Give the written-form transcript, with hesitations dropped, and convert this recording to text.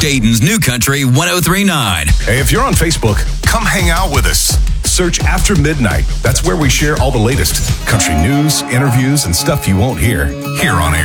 Dayton's New Country 103.9. Hey, if you're on Facebook, come hang out with us. Search After Midnight. That's where we share all the latest country news, interviews, and stuff you won't hear here on air.